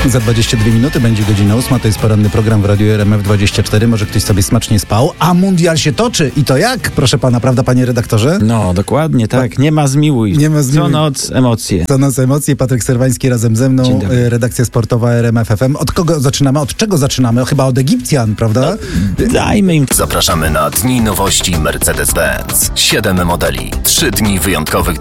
Za 22 minuty będzie godzina 8. To jest poranny program w Radiu RMF24. Może ktoś sobie smacznie spał, a mundial się toczy. I to jak? Proszę pana, prawda, panie redaktorze? No, dokładnie tak. Nie ma zmiłuj. Nie ma zmiłuj. Co noc emocje. Co noc emocje. Patryk Serwański razem ze mną. Redakcja sportowa RMF FM. Od kogo zaczynamy? Od czego zaczynamy? Chyba od Egipcjan, prawda? Dajmy im. Zapraszamy na Dni Nowości Mercedes-Benz. 7 modeli, 3 dni wyjątkowych